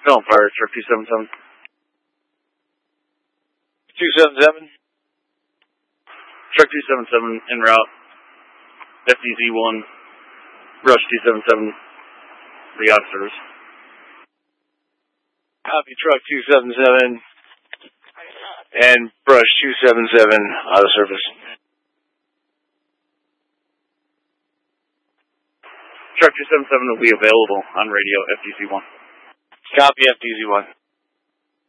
No, fire, truck 277. 277. Truck 277 en route. FDZ1. Rush 277. The out of service. Copy, truck 277. And brush 277 out of service. Truck 277 will be available on radio, FDZ1. Copy, FDZ1.